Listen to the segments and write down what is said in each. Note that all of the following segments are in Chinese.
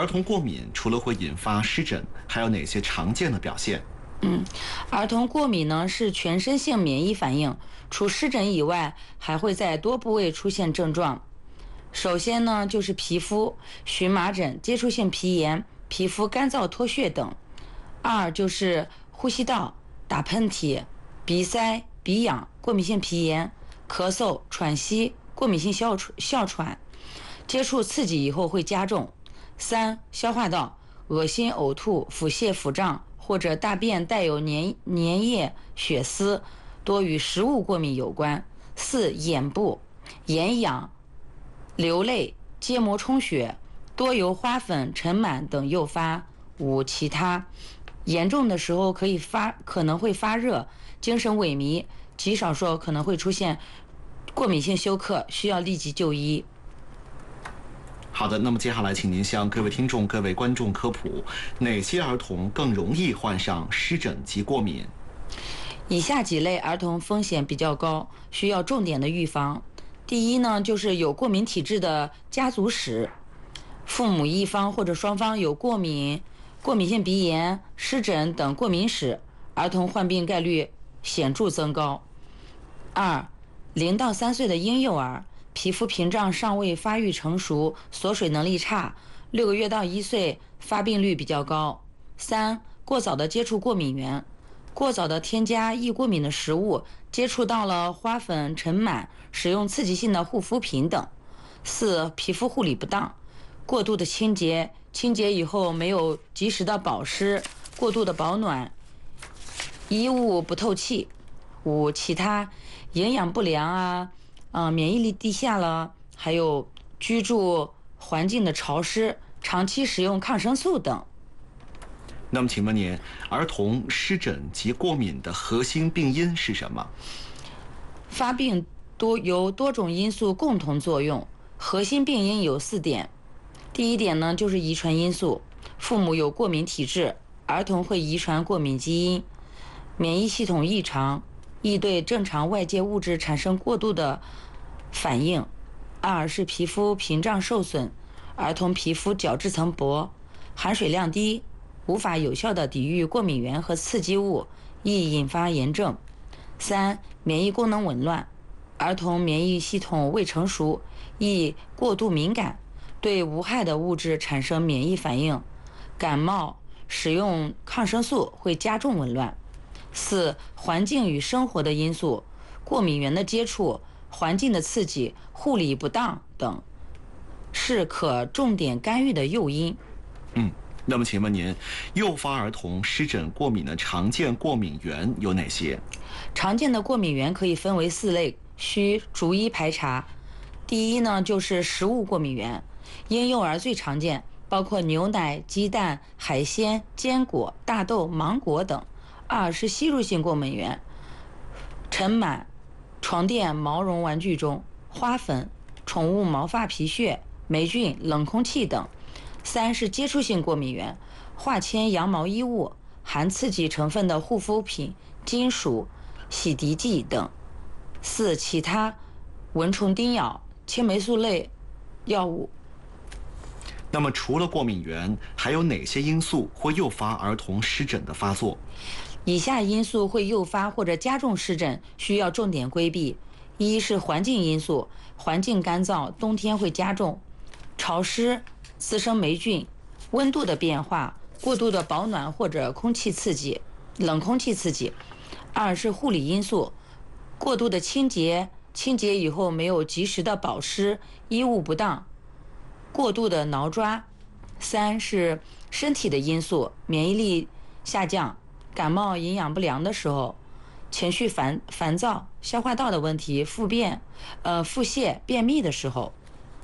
儿童过敏除了会引发湿疹，还有哪些常见的表现？ 儿童过敏呢是全身性免疫反应，除湿疹以外，还会在多部位出现症状。首先呢就是皮肤、荨麻疹、接触性皮炎、皮肤干燥脱屑等。二就是呼吸道、打喷嚏、鼻塞、鼻痒、过敏性皮炎、咳嗽、喘息、过敏性哮喘，接触刺激以后会加重。三、消化道，恶心、呕吐、腹泻、腹胀，或者大便带有粘液、血丝，多与食物过敏有关。四、眼部，眼痒、流泪、结膜充血，多由花粉、尘螨等诱发。五、其他，严重的时候可能会发热、精神萎靡，极少数可能会出现过敏性休克，需要立即就医。 好的，那么接下来请您向各位听众、各位观众科普，哪些儿童更容易患上湿疹及过敏？ 以下几类儿童风险比较高，需要重点的预防。第一呢，就是有过敏体质的家族史，父母一方或者双方有过敏性鼻炎、湿疹等过敏史，儿童患病概率显著增高。二、0到3岁的婴幼儿，皮肤屏障尚未发育成熟，锁水能力差，6个月到1岁发病率比较高。三、过早的接触过敏源，过早的添加易过敏的食物，接触到了花粉、尘螨，使用刺激性的护肤品等。四、皮肤护理不当，过度的清洁以后没有及时的保湿，过度的保暖，衣物不透气。五、其他营养不良免疫力低下了，还有居住环境的潮湿，长期使用抗生素等。 那么请问您，儿童湿疹及过敏的核心病因是什么？ 发病由多种因素共同作用，核心病因有4点。第一点呢，就是遗传因素，父母有过敏体质，儿童会遗传过敏基因，免疫系统异常，易对正常外界物质产生过度的反应。二是皮肤屏障受损，儿童皮肤角质层薄，含水量低，无法有效地抵御过敏源和刺激物，易引发炎症。三、免疫功能紊乱，儿童免疫系统未成熟，易过度敏感，对无害的物质产生免疫反应，感冒使用抗生素会加重紊乱。四、环境与生活的因素，过敏源的接触、环境的刺激、护理不当等，是可重点干预的诱因。 那么请问您，诱发儿童湿疹过敏的常见过敏源有哪些？ 常见的过敏源可以分为4类，需逐一排查。第一呢，就是食物过敏源，婴幼儿最常见，包括牛奶、鸡蛋、海鲜、坚果、大豆、芒果等。二是吸入性过敏源，尘螨、床垫、毛绒玩具中、花粉、宠物毛发皮屑、霉菌、冷空气等。三是接触性过敏源，化纤羊毛衣物、含刺激成分的护肤品、金属、洗涤剂等。四、其他蚊虫叮咬、青霉素类药物。 那么除了过敏源，还有哪些因素会诱发儿童湿疹的发作？ 以下因素会诱发或者加重湿疹，需要重点规避。一是环境因素，环境干燥，冬天会加重，潮湿滋生霉菌，温度的变化，过度的保暖或者冷空气刺激。二是护理因素，过度的清洁以后没有及时的保湿，衣物不当，过度的挠抓。三是身体的因素，免疫力下降，感冒营养不良的时候，情绪烦躁，消化道的问题，腹泻、便秘的时候。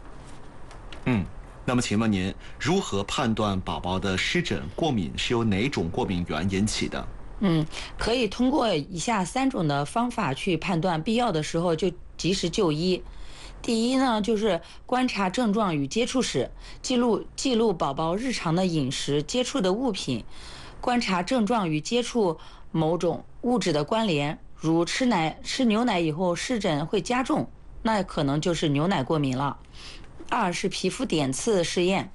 那么请问您，如何判断宝宝的湿疹过敏是由哪种过敏源引起的？ 可以通过以下3种的方法去判断，必要的时候就及时就医。第一呢，就是观察症状与接触史，记录宝宝日常的饮食、接触的物品，观察症状与接触某种物质的关联，如吃牛奶以后湿疹会加重，那可能就是牛奶过敏了。二是皮肤点刺试验，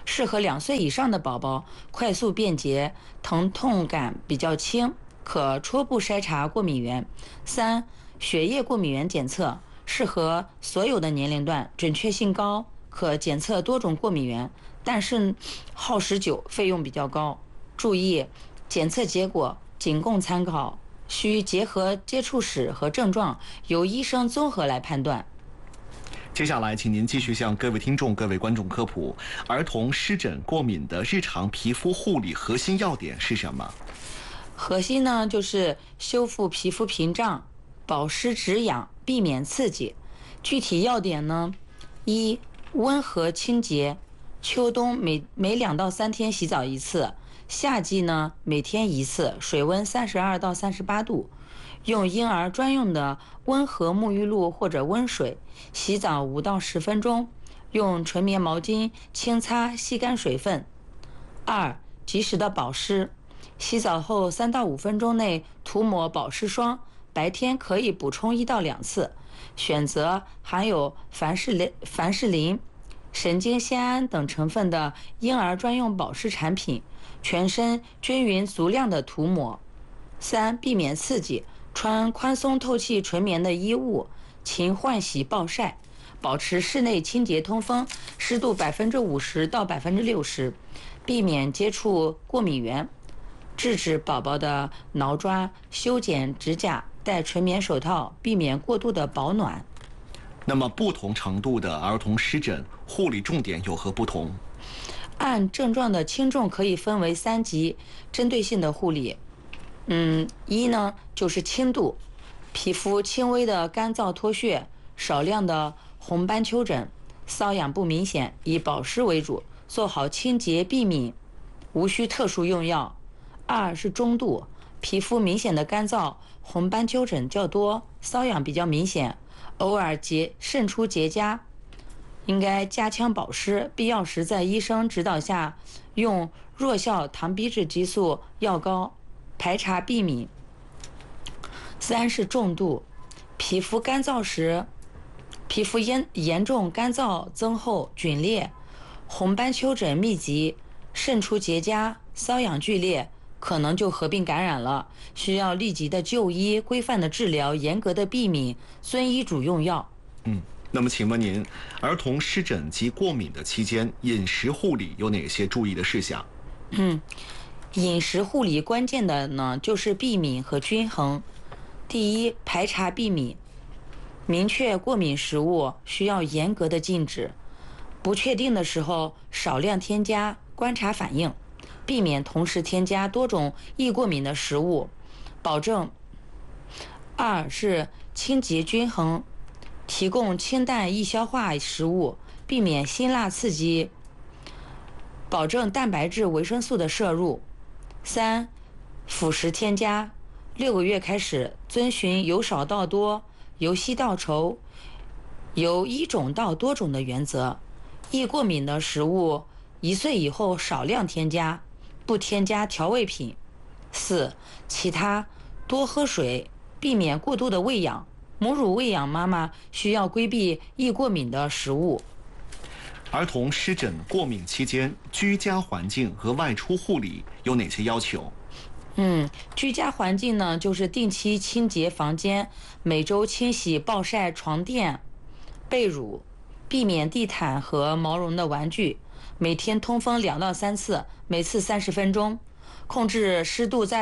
适合2岁以上的宝宝，快速便捷，疼痛感比较轻，可初步筛查过敏源。3、血液过敏源检测，适合所有的年龄段，准确性高，可检测多种过敏源，但是耗时久，费用比较高。注意，检测结果仅供参考，需结合接触史和症状，由医生综合来判断。 接下来，请您继续向各位听众、各位观众科普儿童湿疹过敏的日常皮肤护理核心要点是什么？ 核心呢，就是修复皮肤屏障，保湿止痒，避免刺激。具体要点呢：1、温和清洁，秋冬每2到3天洗澡1次，夏季呢每天1次，水温32到38度。用婴儿专用的温和沐浴露或者温水洗澡5到10分钟，用纯棉毛巾轻擦吸干水分。2、及时的保湿，洗澡后3到5分钟内涂抹保湿霜，白天可以补充1到2次，选择含有凡士林、神经酰胺等成分的婴儿专用保湿产品，全身均匀足量的涂抹。3、避免刺激，穿宽松透气纯棉的衣物，勤换洗暴晒，保持室内清洁通风，湿度50%到60%，避免接触过敏源，制止宝宝的挠抓，修剪指甲，戴纯棉手套，避免过度的保暖。 那么，不同程度的儿童湿疹护理重点有何不同？ 按症状的轻重可以分为3级，针对性的护理。1呢就是轻度，皮肤轻微的干燥脱屑，少量的红斑丘疹，瘙痒不明显，以保湿为主，做好清洁避敏，无需特殊用药。2是中度，皮肤明显的干燥，红斑丘疹较多，瘙痒比较明显，偶尔渗出结痂，应该加强保湿，必要时在医生指导下用弱效糖皮质激素药膏排查避敏。3是重度，皮肤干燥时，皮肤严重干燥增厚皲裂，红斑丘疹密集，渗出结痂，瘙痒剧烈，可能就合并感染了，需要立即的就医，规范的治疗，严格的避敏，遵医嘱用药。 那么请问您，儿童湿疹及过敏的期间，饮食护理有哪些注意的事项？ 饮食护理关键的呢，就是避敏和均衡。第一，排查避敏，明确过敏食物需要严格的禁止，不确定的时候少量添加，观察反应，避免同时添加多种易过敏的食物，保证。2是清洁均衡，提供清淡易消化食物，避免辛辣刺激，保证蛋白质、维生素的摄入。3、辅食添加，6个月开始遵循由少到多、由稀到稠、由1种到多种的原则。易过敏的食物1岁以后少量添加，不添加调味品。4、其他多喝水，避免过度的喂养。母乳喂养妈妈需要规避易过敏的食物。 儿童湿疹过敏期间，居家环境和外出护理有哪些要求？ 居家环境呢，就是定期清洁房间，每周清洗暴晒床垫、被褥，避免地毯和毛绒的玩具，每天通风2到3次，每次30分钟，控制湿度在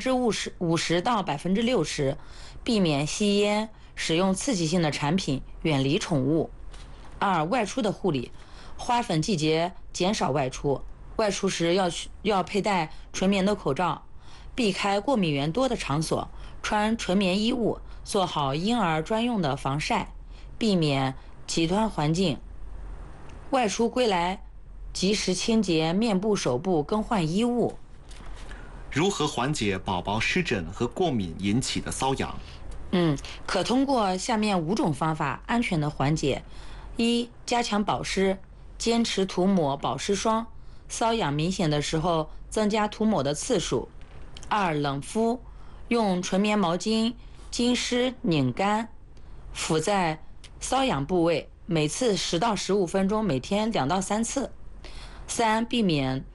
50%到60%，避免吸烟，使用刺激性的产品，远离宠物。2、外出的护理，花粉季节减少外出，外出时要佩戴纯棉的口罩，避开过敏源多的场所，穿纯棉衣物，做好婴儿专用的防晒，避免极端环境。外出归来，及时清洁面部、手部，更换衣物。 如何缓解宝宝湿疹和过敏引起的瘙痒？ 可通过下面5种方法安全的缓解。1、加强保湿，坚持涂抹保湿霜，瘙痒明显的时候增加涂抹的次数。2、冷敷，用纯棉毛巾浸湿拧干，敷在瘙痒部位，每次10到15分钟，每天2到3次。 3、避免